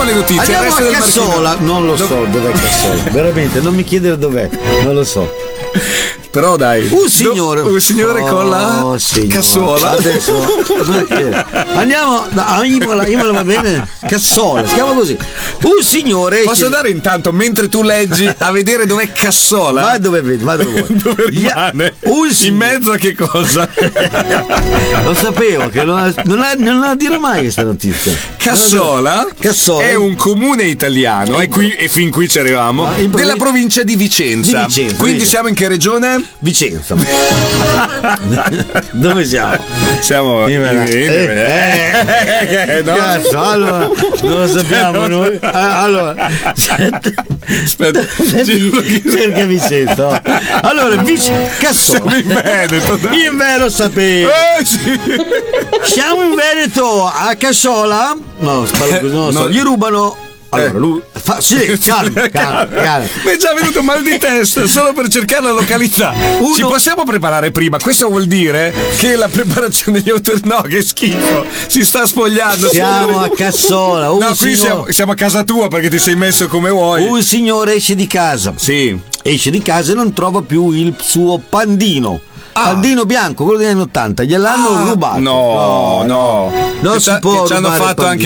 alle notizie. Andiamo Resto a del Cassola. Marchino. Non lo so dov'è Cassola. Veramente, non mi chiedere dov'è. Non lo so. Però dai. Un signore con la signore. cassola. Adesso andiamo a Imola va bene? Cassola, si chiama così. Un signore. Posso andare intanto mentre tu leggi a vedere dov'è Cassola? Va dove vedi, va dove vuoi. Dove rimane? In mezzo a che cosa? Lo sapevo che non la dirò mai questa notizia. Cassola è un comune italiano e fin qui ci arriviamo della provincia di Vicenza. Quindi siamo in che regione? Vicenza. Dove siamo? Siamo Cazzo, allora non lo sappiamo noi. Allora aspetta, cerca Vicenza. Allora Cassola in Veneto. In Veneto sapevo. Sì. Siamo in Veneto a Cassola. No, gli rubano. Allora lui calma. Mi è già venuto mal di testa solo per cercare la località. Ci possiamo preparare prima. Questo vuol dire che la preparazione degli no, che schifo. Si sta spogliando. Siamo a Cassola. Qui siamo a casa tua perché ti sei messo come vuoi. Un signore esce di casa. Sì. Esce di casa e non trova più il suo pandino. Pandino bianco, quello degli anni 80, gliel'hanno rubato. No. Non si può ci hanno rubare fatto anche